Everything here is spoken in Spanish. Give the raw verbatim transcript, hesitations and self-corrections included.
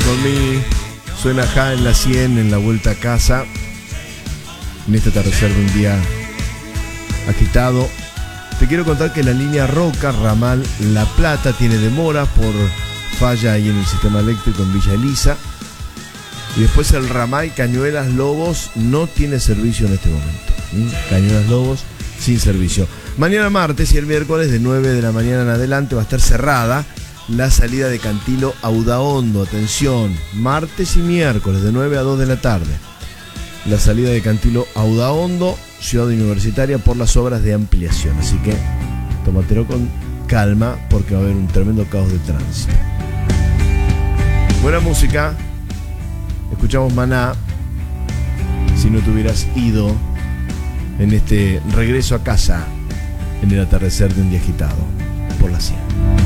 por mí. Suena acá en la cien, en la vuelta a casa. En este atardecer de un día agitado. Te quiero contar que la línea Roca, ramal La Plata, tiene demora por falla ahí en el sistema eléctrico en Villa Elisa. Y después el ramal Cañuelas Lobos no tiene servicio en este momento. ¿Mm? Cañuelas Lobos sin servicio. Mañana martes y el miércoles de nueve de la mañana en adelante va a estar cerrada la salida de Cantilo a Udaondo. Atención, martes y miércoles de nueve a dos de la tarde. La salida de Cantilo a Udaondo, Ciudad Universitaria, por las obras de ampliación. Así que tómatelo con calma porque va a haber un tremendo caos de tránsito. Buena música. Escuchamos Maná. Si no te hubieras ido en este regreso a casa en el atardecer de un día agitado por la cien.